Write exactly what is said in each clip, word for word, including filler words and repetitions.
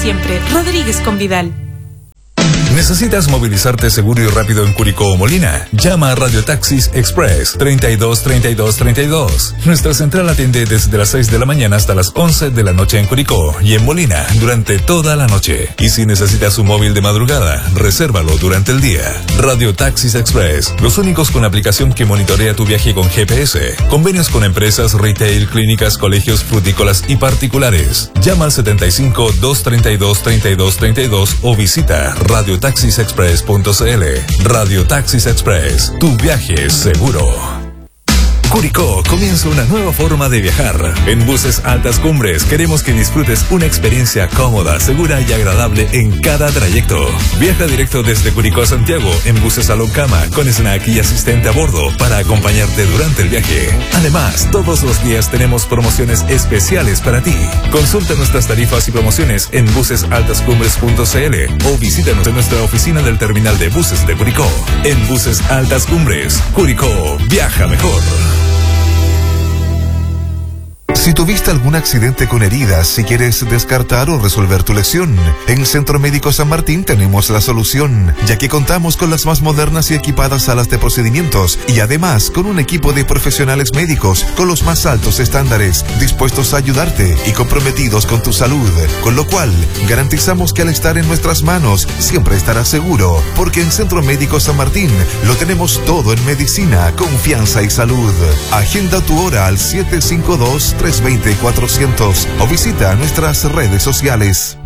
siempre. Rodríguez con Vidal. ¿Necesitas movilizarte seguro y rápido en Curicó o Molina? Llama a Radio Taxis Express treinta y dos, treinta y dos, treinta y dos. Nuestra central atiende desde las seis de la mañana hasta las once de la noche en Curicó y en Molina durante toda la noche. Y si necesitas un móvil de madrugada, resérvalo durante el día. Radio Taxis Express, los únicos con aplicación que monitorea tu viaje con G P S. Convenios con empresas, retail, clínicas, colegios, frutícolas y particulares. Llama al setenta y cinco, doscientos treinta y dos, treinta y dos treinta y dos o visita radio taxis express punto c l. Radio Taxis Express, tu viaje es seguro. Curicó comienza una nueva forma de viajar. En Buses Altas Cumbres queremos que disfrutes una experiencia cómoda, segura y agradable en cada trayecto. Viaja directo desde Curicó a Santiago en Buses Salón Cama con snack y asistente a bordo para acompañarte durante el viaje. Además, todos los días tenemos promociones especiales para ti. Consulta nuestras tarifas y promociones en buses altas cumbres punto c l o visítanos en nuestra oficina del terminal de buses de Curicó. En Buses Altas Cumbres, Curicó, viaja mejor. Si tuviste algún accidente con heridas y quieres descartar o resolver tu lesión, en Centro Médico San Martín tenemos la solución, ya que contamos con las más modernas y equipadas salas de procedimientos y además con un equipo de profesionales médicos con los más altos estándares, dispuestos a ayudarte y comprometidos con tu salud, con lo cual garantizamos que al estar en nuestras manos siempre estarás seguro, porque en Centro Médico San Martín lo tenemos todo en medicina, confianza y salud. Agenda tu hora al siete cinco dos, tres dos cero, cuatrocientos o visita nuestras redes sociales.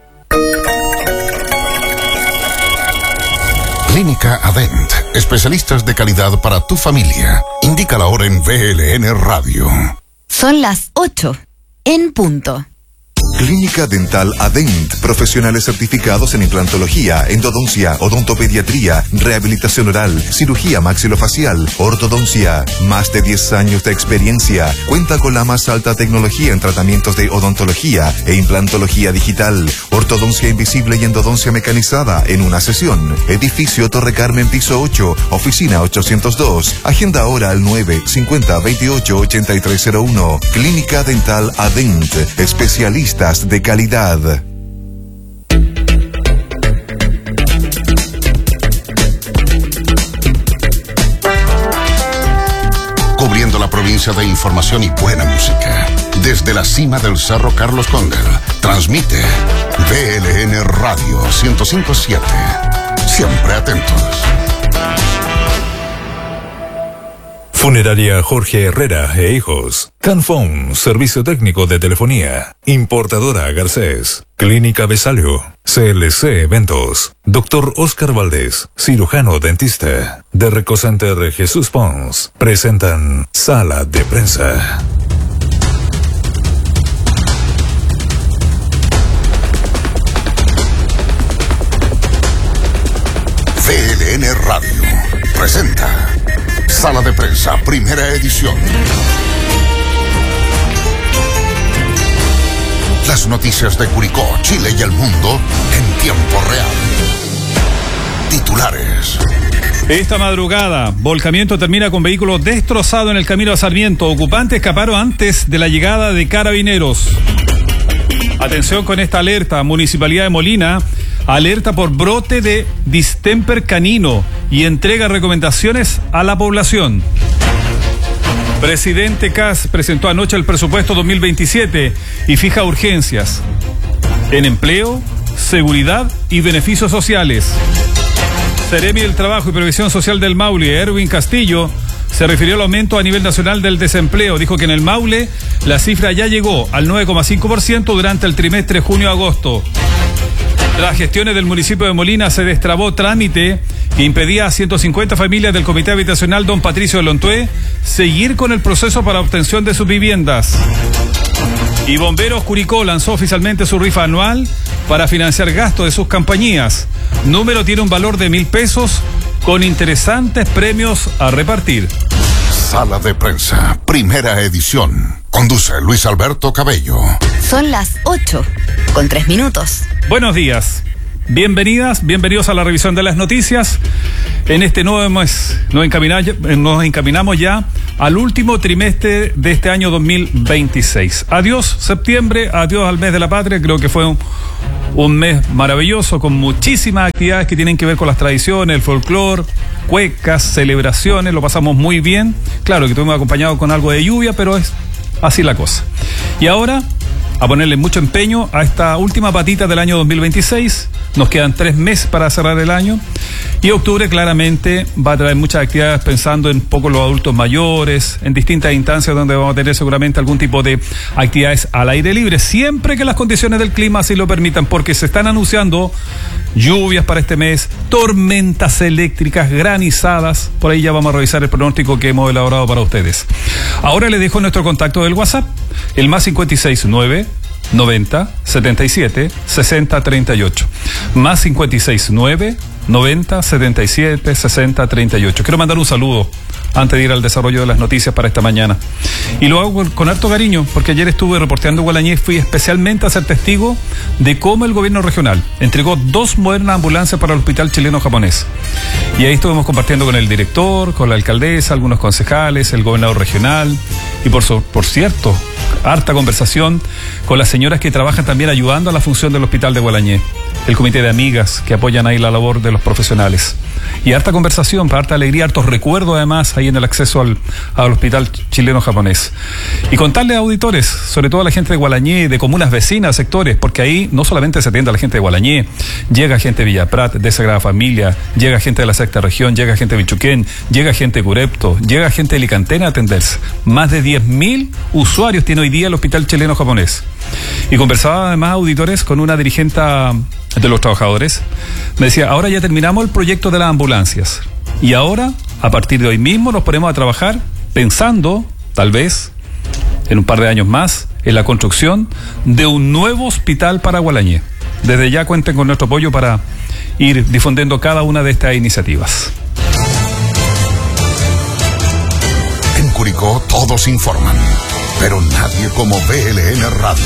Clínica Adent, especialistas de calidad para tu familia. Indica la hora en V L N Radio. Son las ocho, en punto. Clínica Dental Adent, profesionales certificados en implantología, endodoncia, odontopediatría, rehabilitación oral, cirugía maxilofacial, ortodoncia. Más de diez años de experiencia. Cuenta con la más alta tecnología en tratamientos de odontología e implantología digital, ortodoncia invisible y endodoncia mecanizada en una sesión. Edificio Torre Carmen, piso ocho, oficina ochocientos dos. Agenda ahora al nueve cincuenta veintiocho ochenta y tres cero uno. Clínica Dental Adent, especialistas de calidad. Cubriendo la provincia de información y buena música. Desde la cima del Cerro Carlos Conger, transmite V L N Radio ciento cinco punto siete. Siempre atentos. Funeraria Jorge Herrera e Hijos. Canfón, servicio técnico de telefonía. Importadora Garcés. Clínica Besalio. C L C Eventos. Doctor Oscar Valdés, cirujano dentista. De Recocenter Jesús Pons. Presentan Sala de Prensa. V L N Radio presenta Sala de Prensa, primera edición. Las noticias de Curicó, Chile y el mundo en tiempo real. Titulares. Esta madrugada, volcamiento termina con vehículo destrozado en el camino a Sarmiento. Ocupantes escaparon antes de la llegada de carabineros. Atención con esta alerta. Municipalidad de Molina alerta por brote de distemper canino y entrega recomendaciones a la población. Presidente Kast presentó anoche el presupuesto dos mil veintisiete y fija urgencias en empleo, seguridad y beneficios sociales. Seremi del Trabajo y Previsión Social del Maule, Erwin Castillo, se refirió al aumento a nivel nacional del desempleo. Dijo que en el Maule la cifra ya llegó al nueve coma cinco por ciento durante el trimestre junio-agosto. Las gestiones del municipio de Molina se destrabó trámite que impedía a ciento cincuenta familias del Comité Habitacional Don Patricio de Lontué seguir con el proceso para obtención de sus viviendas. Y Bomberos Curicó lanzó oficialmente su rifa anual para financiar gastos de sus compañías. Número tiene un valor de mil pesos con interesantes premios a repartir. Sala de Prensa, primera edición. Conduce Luis Alberto Cabello. Son las ocho, con tres minutos. Buenos días. Bienvenidas, bienvenidos a la revisión de las noticias. En este nuevo mes nos encaminamos, nos encaminamos ya al último trimestre de este año dos mil veintiséis. Adiós septiembre, adiós al mes de la patria. Creo que fue un, Un mes maravilloso con muchísimas actividades que tienen que ver con las tradiciones, el folclore, cuecas, celebraciones, lo pasamos muy bien. Claro que estuvimos acompañados con algo de lluvia, pero es así la cosa. Y ahora, a ponerle mucho empeño a esta última patita del año dos mil veintiséis. Nos quedan tres meses para cerrar el año. Y octubre claramente va a traer muchas actividades pensando en poco los adultos mayores, en distintas instancias donde vamos a tener seguramente algún tipo de actividades al aire libre, siempre que las condiciones del clima así lo permitan, porque se están anunciando lluvias para este mes, tormentas eléctricas, granizadas. Por ahí ya vamos a revisar el pronóstico que hemos elaborado para ustedes. Ahora les dejo nuestro contacto del WhatsApp, el más cinco seis nueve noventa setenta y siete sesenta treinta y ocho, más cinco seis nueve noventa setenta y siete sesenta treinta y ocho. Quiero mandar un saludo antes de ir al desarrollo de las noticias para esta mañana. Y lo hago con, con harto cariño, porque ayer estuve reporteando Gualañé y fui especialmente a ser testigo de cómo el gobierno regional entregó dos modernas ambulancias para el hospital chileno-japonés. Y ahí estuvimos compartiendo con el director, con la alcaldesa, algunos concejales, el gobernador regional y por, so, por cierto, harta conversación con las señoras que trabajan también ayudando a la función del hospital de Gualañé, el comité de amigas que apoyan ahí la labor de los profesionales. Y harta conversación, harta alegría, hartos recuerdos además ahí en el acceso al, al hospital chileno-japonés. Y contarle a auditores, sobre todo a la gente de Gualañé, de comunas vecinas, sectores, porque ahí no solamente se atiende a la gente de Gualañé, llega gente de Villaprat, de Sagrada Familia, llega gente de la sexta región, llega gente de Michuquén, llega gente de Curepto, llega gente de Licantena a atenderse. Más de diez mil usuarios tiene hoy día el hospital chileno-japonés. Y conversaba además, auditores, con una dirigente de los trabajadores. Me decía, ahora ya terminamos el proyecto de las ambulancias y ahora, a partir de hoy mismo, nos ponemos a trabajar pensando, tal vez, en un par de años más, en la construcción de un nuevo hospital para Gualañé. Desde ya cuenten con nuestro apoyo para ir difundiendo cada una de estas iniciativas. En Curicó todos informan, pero nadie como V L N Radio.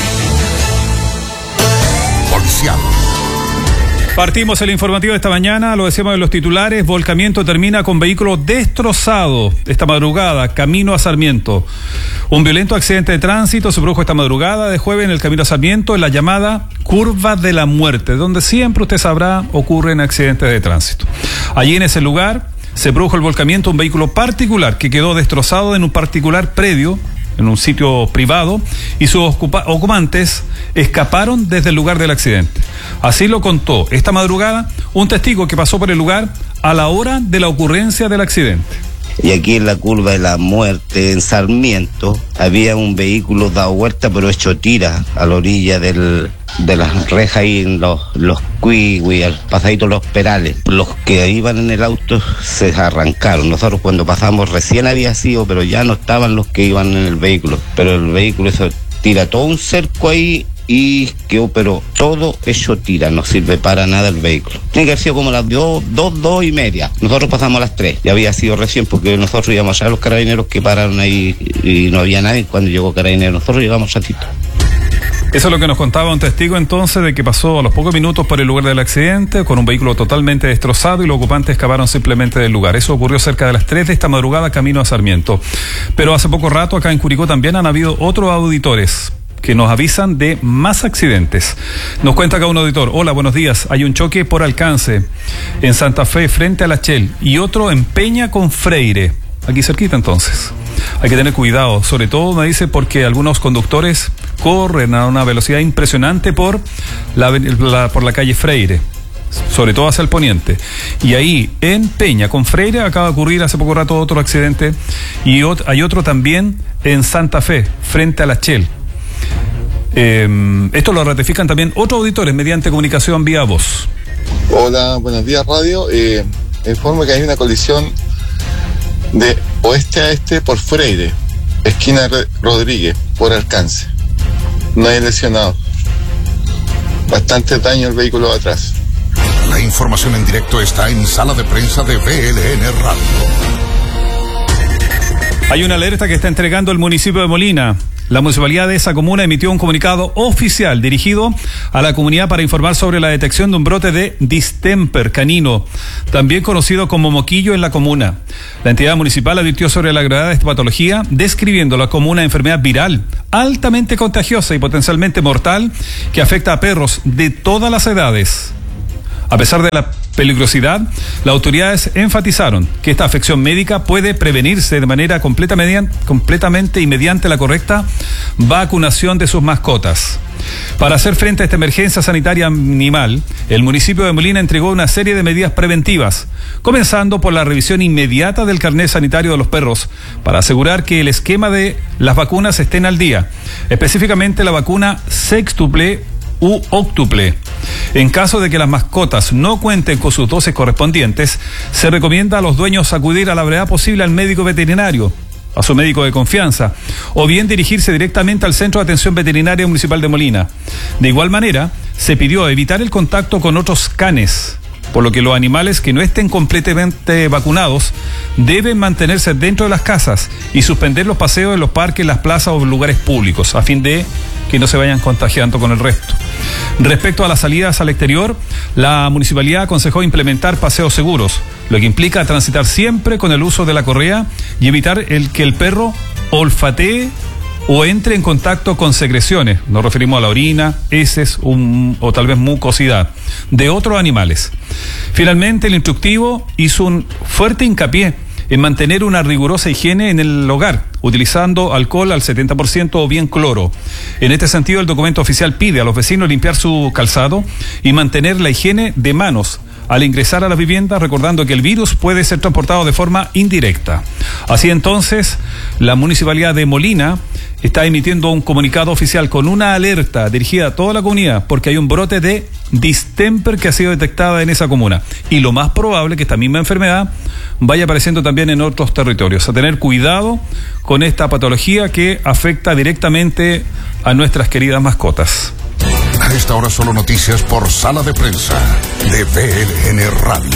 Policial. Partimos el informativo de esta mañana, lo decíamos en los titulares, volcamiento termina con vehículo destrozado esta madrugada, camino a Sarmiento. Un violento accidente de tránsito se produjo esta madrugada de jueves en el camino a Sarmiento, en la llamada Curva de la Muerte, donde siempre usted sabrá ocurren accidentes de tránsito. Allí en ese lugar se produjo el volcamiento de un vehículo particular que quedó destrozado en un particular predio, en un sitio privado, y sus ocupa- ocupantes escaparon desde el lugar del accidente. Así lo contó esta madrugada un testigo que pasó por el lugar a la hora de la ocurrencia del accidente. Y aquí en la Curva de la Muerte, en Sarmiento, había un vehículo dado vuelta, pero hecho tira a la orilla del, de las rejas ahí en los, los cuigui, al pasadito Los Perales. Los que iban en el auto se arrancaron. Nosotros cuando pasamos recién había sido, pero ya no estaban los que iban en el vehículo. Pero el vehículo eso tira todo un cerco ahí y quedó, pero todo hecho tira, no sirve para nada el vehículo. Tiene que haber sido como las dos, dos, dos y media. Nosotros pasamos a las tres, ya había sido recién porque nosotros íbamos a los carabineros que pararon ahí y no había nadie. Cuando llegó carabineros, nosotros llegamos ratito. Eso es lo que nos contaba un testigo entonces, de que pasó a los pocos minutos por el lugar del accidente con un vehículo totalmente destrozado y los ocupantes escaparon simplemente del lugar. Eso ocurrió cerca de las tres de esta madrugada camino a Sarmiento. Pero hace poco rato acá en Curicó también han habido otros auditores que nos avisan de más accidentes. Nos cuenta acá un auditor: hola, buenos días, hay un choque por alcance en Santa Fe frente a la Shell y otro en Peña con Freire, aquí cerquita. Entonces hay que tener cuidado, sobre todo me dice porque algunos conductores corren a una velocidad impresionante por la, la, por la calle Freire, sobre todo hacia el poniente, y ahí en Peña con Freire acaba de ocurrir hace poco rato otro accidente y ot- hay otro también en Santa Fe frente a la Shell. Eh, esto lo ratifican también otros auditores mediante comunicación vía voz. Hola, buenos días radio. Eh, informo que hay una colisión de oeste a este por Freire, esquina Rodríguez, por alcance. No hay lesionados. Bastante daño el vehículo de atrás. La información en directo está en Sala de Prensa de V L N Radio. Hay una alerta que está entregando el municipio de Molina. la municipalidad de esa comuna emitió un comunicado oficial dirigido a la comunidad para informar sobre la detección de un brote de distemper canino, también conocido como moquillo en la comuna. La entidad municipal advirtió sobre la gravedad de esta patología, describiéndola como una enfermedad viral altamente contagiosa y potencialmente mortal que afecta a perros de todas las edades. A pesar de la peligrosidad, las autoridades enfatizaron que esta afección médica puede prevenirse de manera completamente, completamente y mediante la correcta vacunación de sus mascotas. Para hacer frente a esta emergencia sanitaria animal, el municipio de Molina entregó una serie de medidas preventivas, comenzando por la revisión inmediata del carnet sanitario de los perros, para asegurar que el esquema de las vacunas estén al día, específicamente la vacuna sextuple u óctuple. En caso de que las mascotas no cuenten con sus dosis correspondientes, se recomienda a los dueños acudir a la brevedad posible al médico veterinario, a su médico de confianza, o bien dirigirse directamente al Centro de Atención Veterinaria Municipal de Molina. De igual manera, se pidió evitar el contacto con otros canes, por lo que los animales que no estén completamente vacunados deben mantenerse dentro de las casas y suspender los paseos en los parques, las plazas o lugares públicos, a fin de que no se vayan contagiando con el resto. Respecto a las salidas al exterior, la municipalidad aconsejó implementar paseos seguros, lo que implica transitar siempre con el uso de la correa y evitar el que el perro olfatee o entre en contacto con secreciones, nos referimos a la orina, heces un, o tal vez mucosidad de otros animales. Finalmente, el instructivo hizo un fuerte hincapié en mantener una rigurosa higiene en el hogar, utilizando alcohol al setenta por ciento o bien cloro. En este sentido, el documento oficial pide a los vecinos limpiar su calzado y mantener la higiene de manos al ingresar a la vivienda, recordando que el virus puede ser transportado de forma indirecta. Así entonces, la Municipalidad de Molina está emitiendo un comunicado oficial con una alerta dirigida a toda la comunidad porque hay un brote de distemper que ha sido detectada en esa comuna. Y lo más probable es que esta misma enfermedad vaya apareciendo también en otros territorios. A tener cuidado con esta patología que afecta directamente a nuestras queridas mascotas. A esta hora solo noticias por Sala de Prensa de V L N Radio.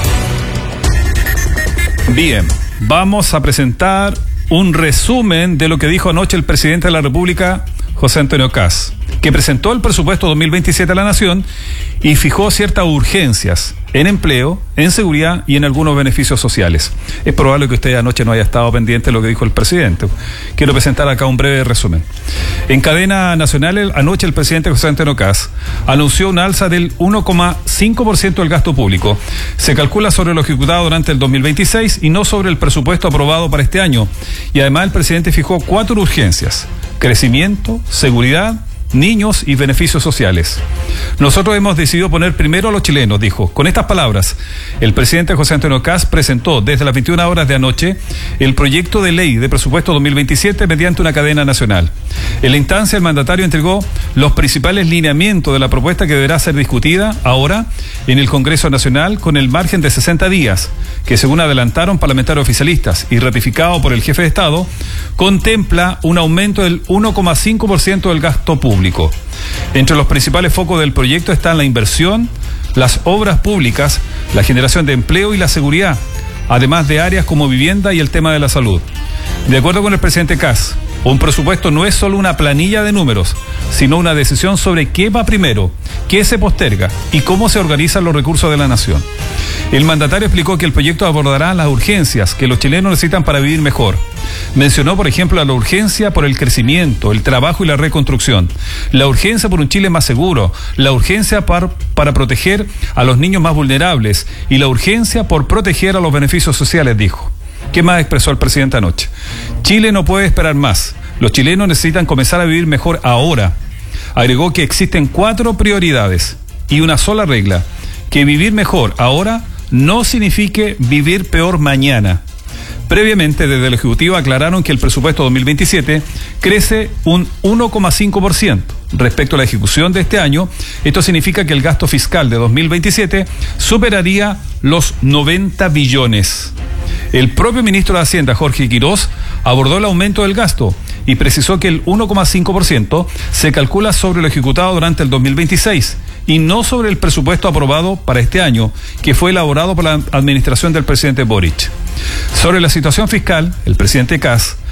Bien, vamos a presentar un resumen de lo que dijo anoche el presidente de la República, José Antonio Kast, que presentó el presupuesto dos mil veintisiete a la Nación y fijó ciertas urgencias en empleo, en seguridad y en algunos beneficios sociales. Es probable que usted anoche no haya estado pendiente de lo que dijo el presidente. Quiero presentar acá un breve resumen. En cadena nacional, anoche el presidente José Antonio Kast anunció una alza del uno coma cinco por ciento del gasto público. Se calcula sobre lo ejecutado durante el dos mil veintiséis y no sobre el presupuesto aprobado para este año. Y además el presidente fijó cuatro urgencias: crecimiento, seguridad, niños y beneficios sociales. Nosotros hemos decidido poner primero a los chilenos, dijo. Con estas palabras, el presidente José Antonio Kast presentó desde las veintiuna horas de anoche el proyecto de ley de presupuesto dos mil veintisiete mediante una cadena nacional. En la instancia, el mandatario entregó los principales lineamientos de la propuesta que deberá ser discutida ahora en el Congreso Nacional con el margen de sesenta días, que según adelantaron parlamentarios oficialistas y ratificado por el jefe de Estado, contempla un aumento del uno coma cinco por ciento del gasto público. Entre los principales focos del proyecto están la inversión, las obras públicas, la generación de empleo y la seguridad, además de áreas como vivienda y el tema de la salud. De acuerdo con el presidente Kast, un presupuesto no es solo una planilla de números, sino una decisión sobre qué va primero, qué se posterga y cómo se organizan los recursos de la nación. El mandatario explicó que el proyecto abordará las urgencias que los chilenos necesitan para vivir mejor. Mencionó, por ejemplo, la urgencia por el crecimiento, el trabajo y la reconstrucción, la urgencia por un Chile más seguro, la urgencia para, para proteger a los niños más vulnerables y la urgencia por proteger a los beneficios sociales, dijo. ¿Qué más expresó el presidente anoche? Chile no puede esperar más. Los chilenos necesitan comenzar a vivir mejor ahora. Agregó que existen cuatro prioridades y una sola regla: que vivir mejor ahora no signifique vivir peor mañana. Previamente, desde el Ejecutivo aclararon que el presupuesto dos mil veintisiete crece un uno coma cinco por ciento. Respecto a la ejecución de este año, esto significa que el gasto fiscal de dos mil veintisiete superaría los noventa billones. El propio ministro de Hacienda, Jorge Quirós, abordó el aumento del gasto y precisó que el uno coma cinco por ciento se calcula sobre lo ejecutado durante el dos mil veintiséis y no sobre el presupuesto aprobado para este año, que fue elaborado por la administración del presidente Boric. Sobre la situación fiscal, el presidente Kast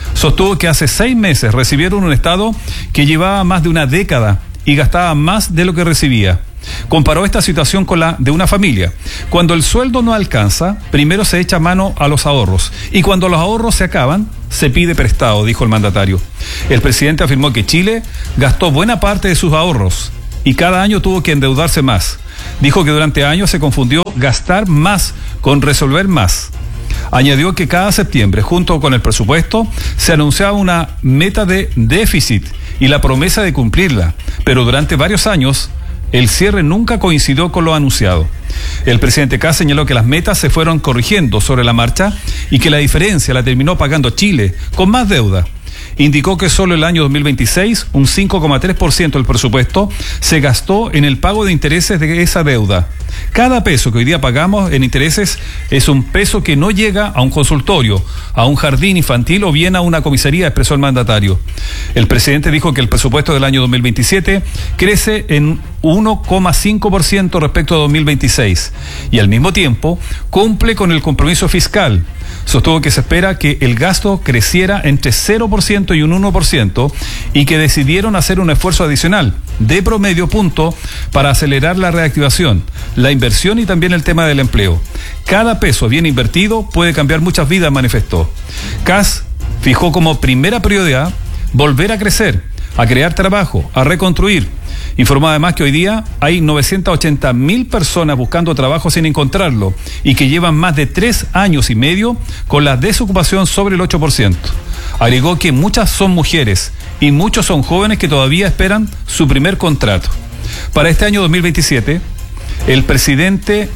Sostuvo que hace seis meses recibieron un Estado que llevaba más de una década y gastaba más de lo que recibía. Comparó esta situación con la de una familia. Cuando el sueldo no alcanza, primero se echa mano a los ahorros y cuando los ahorros se acaban, se pide prestado, dijo el mandatario. El presidente afirmó que Chile gastó buena parte de sus ahorros y cada año tuvo que endeudarse más. Dijo que durante años se confundió gastar más con resolver más. Añadió que cada septiembre, junto con el presupuesto, se anunciaba una meta de déficit y la promesa de cumplirla, pero durante varios años el cierre nunca coincidió con lo anunciado. El presidente Kast señaló que las metas se fueron corrigiendo sobre la marcha y que la diferencia la terminó pagando Chile con más deuda. Indicó que solo el año dos mil veintiséis, un cinco coma tres por ciento del presupuesto se gastó en el pago de intereses de esa deuda. Cada peso que hoy día pagamos en intereses es un peso que no llega a un consultorio, a un jardín infantil o bien a una comisaría, expresó el mandatario. El presidente dijo que el presupuesto del año dos mil veintisiete crece en uno coma cinco por ciento respecto a dos mil veintiséis y al mismo tiempo cumple con el compromiso fiscal. Sostuvo que se espera que el gasto creciera entre cero por ciento y un uno por ciento y que decidieron hacer un esfuerzo adicional de promedio punto para acelerar la reactivación, la inversión y también el tema del empleo. Cada peso bien invertido puede cambiar muchas vidas, manifestó. Kast fijó como primera prioridad volver a crecer, a crear trabajo, a reconstruir. Informó además que hoy día hay novecientas ochenta mil personas buscando trabajo sin encontrarlo y que llevan más de tres años y medio con la desocupación sobre el ocho por ciento. Agregó que muchas son mujeres y muchos son jóvenes que todavía esperan su primer contrato. Para este año dos mil veintisiete, el presidente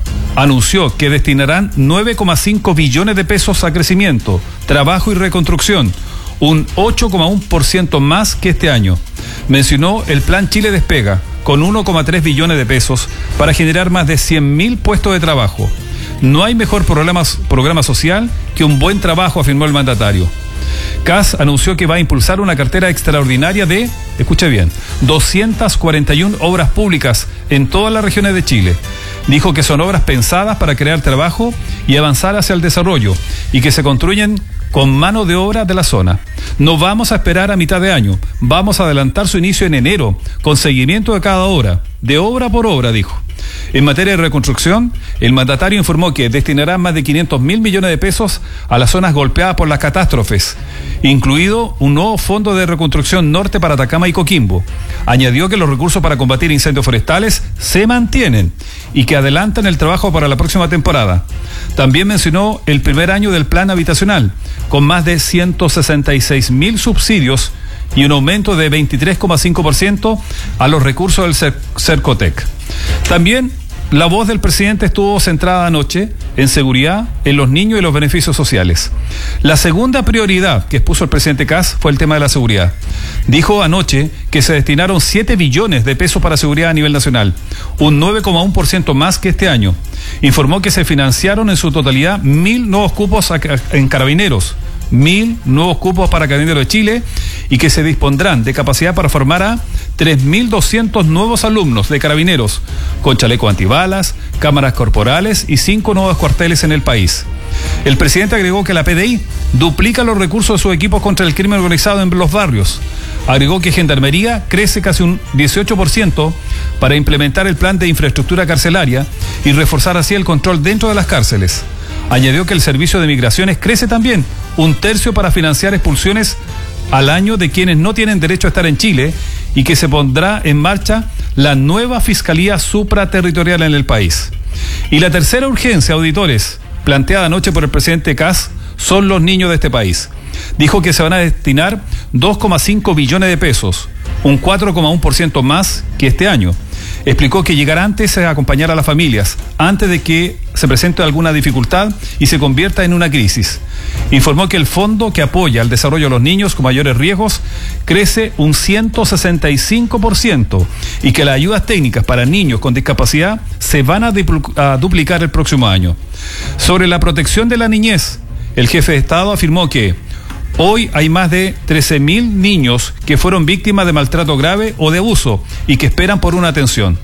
anunció que destinarán nueve coma cinco billones de pesos a crecimiento, trabajo y reconstrucción, un ocho coma uno por ciento más que este año. Mencionó el Plan Chile Despega, con uno coma tres billones de pesos para generar más de cien mil puestos de trabajo. No hay mejor programa, programa social que un buen trabajo, afirmó el mandatario. Kast anunció que va a impulsar una cartera extraordinaria de, escuche bien, doscientas cuarenta y una obras públicas en todas las regiones de Chile. Dijo que son obras pensadas para crear trabajo y avanzar hacia el desarrollo y que se construyen con mano de obra de la zona. No vamos a esperar a mitad de año, vamos a adelantar su inicio en enero, con seguimiento de cada obra, de obra por obra, dijo. En materia de reconstrucción, el mandatario informó que destinará más de quinientos mil millones de pesos a las zonas golpeadas por las catástrofes, incluido un nuevo fondo de reconstrucción norte para Atacama y Coquimbo. Añadió que los recursos para combatir incendios forestales se mantienen y que adelantan el trabajo para la próxima temporada. También mencionó el primer año del plan habitacional, con más de ciento sesenta y seis mil subsidios y un aumento de veintitrés coma cinco por ciento a los recursos del Cercotec. También la voz del presidente estuvo centrada anoche en seguridad, en los niños y los beneficios sociales. La segunda prioridad que expuso el presidente Kast fue el tema de la seguridad. Dijo anoche que se destinaron siete billones de pesos para seguridad a nivel nacional, un nueve coma uno por ciento más que este año. Informó que se financiaron en su totalidad mil nuevos cupos en carabineros, mil nuevos cupos para Carabineros de Chile y que se dispondrán de capacidad para formar a tres mil doscientos nuevos alumnos de carabineros con chaleco antibalas, cámaras corporales y cinco nuevos cuarteles en el país. El presidente agregó que la P D I duplica los recursos de sus equipos contra el crimen organizado en los barrios. Agregó que Gendarmería crece casi un dieciocho por ciento para implementar el plan de infraestructura carcelaria y reforzar así el control dentro de las cárceles. Añadió que el servicio de migraciones crece también un tercio para financiar expulsiones al año de quienes no tienen derecho a estar en Chile y que se pondrá en marcha la nueva Fiscalía Supraterritorial en el país. Y la tercera urgencia, auditores, planteada anoche por el presidente Kast, son los niños de este país. Dijo que se van a destinar dos coma cinco billones de pesos, un cuatro coma uno por ciento más que este año. Explicó que llegará antes a acompañar a las familias, antes de que se presente alguna dificultad y se convierta en una crisis. Informó que el fondo que apoya el desarrollo de los niños con mayores riesgos crece un ciento sesenta y cinco por ciento y que las ayudas técnicas para niños con discapacidad se van a, a duplicar el próximo año. Sobre la protección de la niñez, el jefe de Estado afirmó que hoy hay más de trece mil niños que fueron víctimas de maltrato grave o de abuso y que esperan por una atención.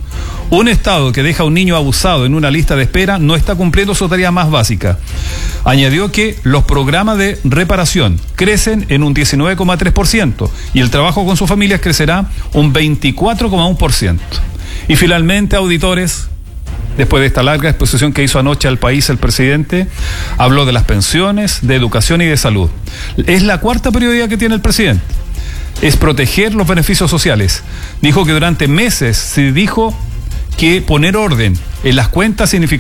Un Estado que deja a un niño abusado en una lista de espera no está cumpliendo su tarea más básica. Añadió que los programas de reparación crecen en un diecinueve coma tres por ciento y el trabajo con sus familias crecerá un veinticuatro coma uno por ciento. Y finalmente, auditores, después de esta larga exposición que hizo anoche al país el presidente, habló de las pensiones, de educación y de salud. Es la cuarta prioridad que tiene el presidente. Es proteger los beneficios sociales. Dijo que durante meses se dijo que poner orden en las cuentas significa